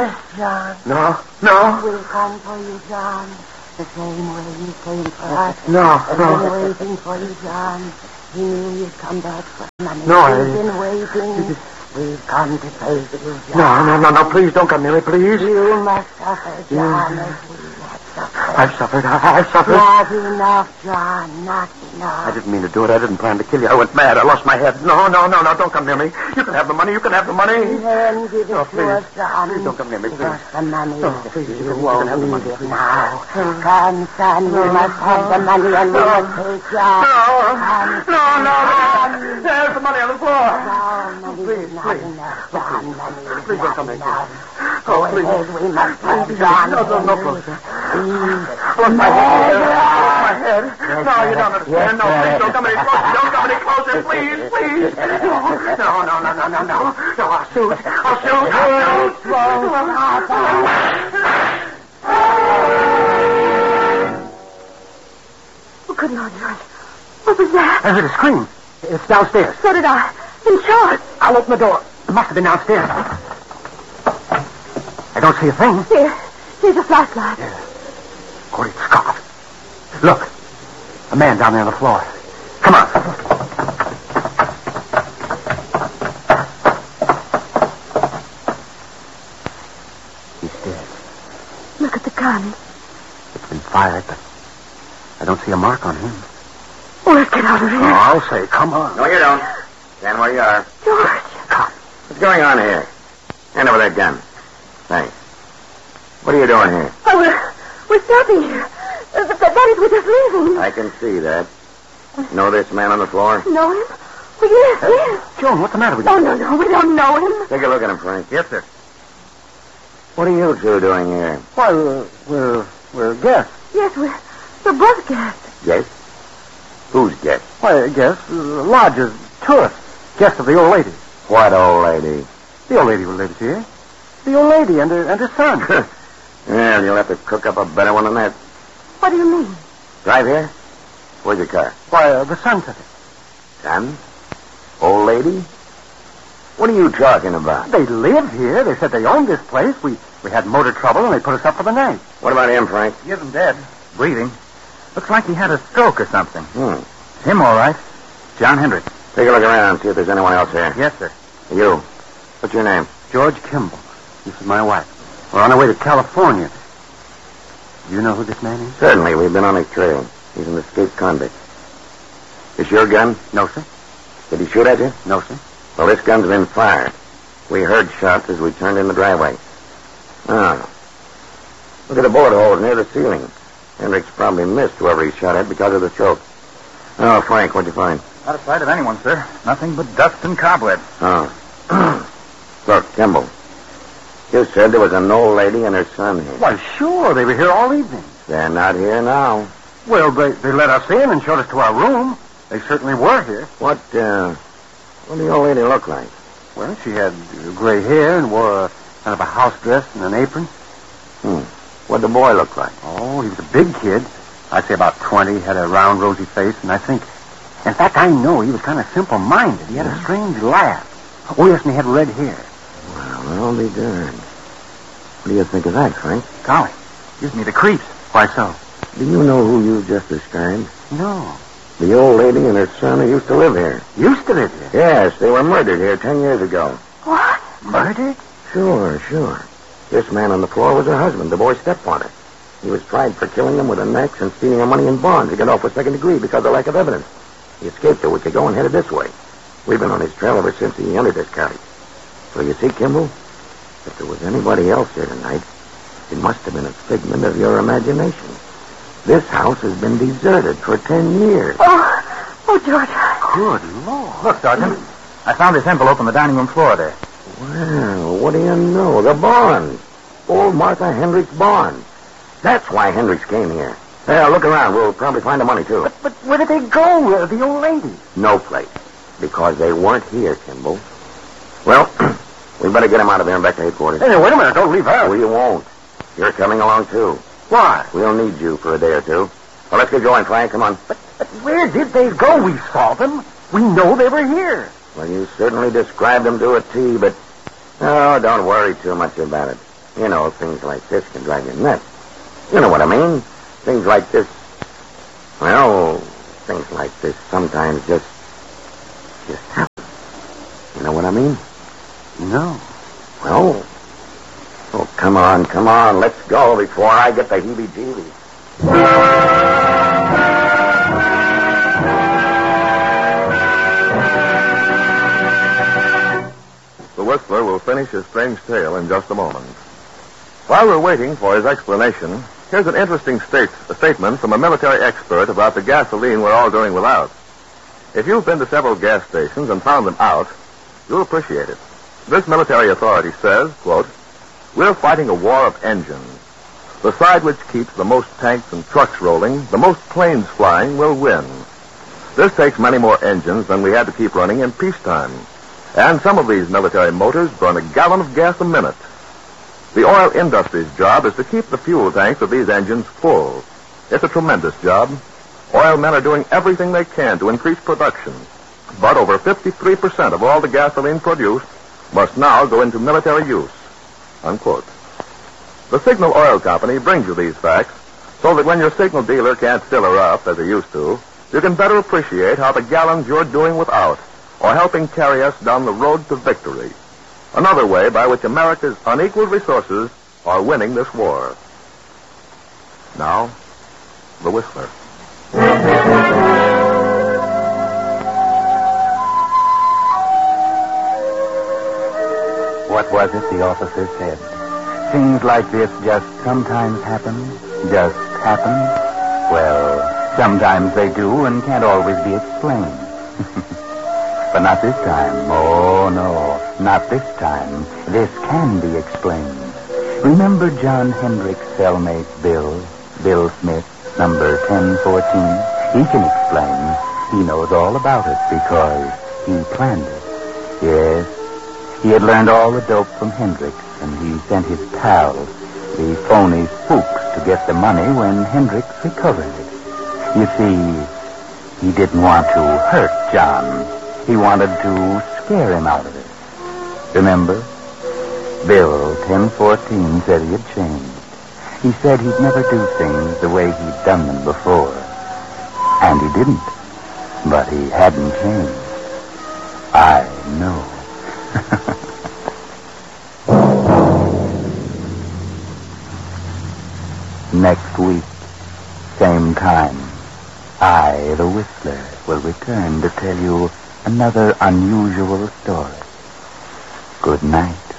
John. No. We'll come for you, John. The same way you came for us. No. We've been waiting for you, John. He knew you'd come back for money. No, We've been waiting. We've come to save you, John. No. Please don't come near me, please. You must suffer, John, as we have suffered. I've suffered. Not enough, John. Not enough. I didn't mean to do it. I didn't plan to kill you. I went mad. I lost my head. No. Don't come near me. You can have the money. Then give it to please. us, John. Please don't come near me, please. Give us the money. Please, You won't can have the need money it now. Come, son. You must have the money and we will take John. No. There's the money on the floor. No, money is not enough, John. Money is Please don't not come near me. enough. Go ahead. We must have John. No, closer. Look, my head. No, you don't understand. No, please don't come any closer. Don't come any closer, please. No. I'll shoot. Oh, good Lord, George. What was that? I heard a scream. It's downstairs. So did I. In short. I'll open the door. It must have been downstairs. I don't see a thing. Here's a flashlight. Great Scott. Look. A man down there on the floor. Come on. He's dead. Look at the gun. It's been fired, but I don't see a mark on him. Oh, let's get out of here. Oh, I'll say, come on. No, you don't. Stand where you are. George. Come. What's going on here? Hand over that gun. Thanks. What are you doing here? Oh, we're stopping here. That is, we're just leaving. I can see that. Know this man on the floor? Know him? Oh, yes. Joan, what's the matter with you? Oh, no, we don't know him. Take a look at him, Frank. Yes, sir. What are you two doing here? Why, we're guests. Yes, we're both guests. Guests? Who's guests? Why, guests, lodgers, tourists. Guests of the old lady. What old lady? The old lady who lives here. The old lady and her son. Well, you'll have to cook up a better one than that. What do you mean? Drive here? Where's your car? Why, the son took it. Son? Old lady? What are you talking about? They live here. They said they owned this place. We had motor trouble, and they put us up for the night. What about him, Frank? He isn't dead. Breathing. Looks like he had a stroke or something. Hmm. Him, all right. John Hendricks. Take a look around, see if there's anyone else here. Yes, sir. You. What's your name? George Kimball. This is my wife. We're on our way to California. Do you know who this man is? Certainly, we've been on his trail. He's an escaped convict. Is your gun? No, sir. Did he shoot at you? No, sir. Well, this gun's been fired. We heard shots as we turned in the driveway. Ah. Look at the bullet holes near the ceiling. Hendricks probably missed whoever he shot at because of the choke. Oh, Frank, what'd you find? Not a sight of anyone, sir. Nothing but dust and cobwebs. Oh. Look, Kimball. You said there was an old lady and her son here. Why, sure. They were here all evening. They're not here now. Well, they let us in and showed us to our room. They certainly were here. What did the old lady look like? Well, she had gray hair and wore a kind of a house dress and an apron. What'd the boy look like? Oh, he was a big kid. I'd say about 20, had a round, rosy face, and in fact, I know he was kind of simple-minded. He had a strange laugh. Oh, yes, and he had red hair. Well, I'll be darned. What do you think of that, Frank? Golly, gives me the creeps. Why so? Do you know who you just described? No. The old lady and her son who used to live here. Used to live here? Yes, they were murdered here 10 years ago. What? Murdered? Sure. This man on the floor was her husband, the boy's stepfather. He was tried for killing them with an axe and stealing her money in bonds. He got off with second degree because of lack of evidence. He escaped a week ago and headed this way. We've been on his trail ever since he entered this cottage. So you see, Kimball, if there was anybody else here tonight, it must have been a figment of your imagination. This house has been deserted for 10 years. Oh, George. Good Lord. Look, Sergeant. I found this envelope on the dining room floor there. Well, what do you know? The bond. Old Martha Hendricks' bond. That's why Hendricks came here. Look around. We'll probably find the money, too. But where did they go, the old lady? No place. Because they weren't here, Kimball. Well, we better get him out of there and back to headquarters. Hey, wait a minute. Don't leave her. We won't. You're coming along, too. Why? We'll need you for a day or two. Well, let's get going, Frank. Come on. But where did they go? We saw them. We know they were here. Well, you certainly described them to a T, but... Oh, don't worry too much about it. You know, things like this can drive you nuts. You know what I mean? Things like this... Well, things like this sometimes just happen. You know what I mean? No. Well... Oh, come on. Let's go before I get the heebie-jeebies. The Whistler will finish his strange tale in just a moment. While we're waiting for his explanation, here's an interesting statement from a military expert about the gasoline we're all doing without. If you've been to several gas stations and found them out, you'll appreciate it. This military authority says, quote, "We're fighting a war of engines. The side which keeps the most tanks and trucks rolling, the most planes flying, will win. This takes many more engines than we had to keep running in peacetime. And some of these military motors burn a gallon of gas a minute. The oil industry's job is to keep the fuel tanks of these engines full. It's a tremendous job. Oil men are doing everything they can to increase production. But over 53% of all the gasoline produced must now go into military use." Unquote. The Signal Oil Company brings you these facts so that when your signal dealer can't fill her up as he used to, you can better appreciate how the gallons you're doing without are helping carry us down the road to victory. Another way by which America's unequaled resources are winning this war. Now, the Whistler. What was it the officer said? Things like this just sometimes happen? Just happen? Well, sometimes they do and can't always be explained. But not this time. Oh, no, not this time. This can be explained. Remember John Hendrick's cellmate, Bill Smith, number 1014? He can explain. He knows all about it because he planned it. Yes, he had learned all the dope from Hendricks, and he sent his pals, the phony spooks, to get the money when Hendricks recovered it. You see, he didn't want to hurt John. He wanted to scare him out of it. Remember? Bill 1014 said he had changed. He said he'd never do things the way he'd done them before. And he didn't. But he hadn't changed. I know. Next week, same time, I, the Whistler, will return to tell you another unusual story. Good night.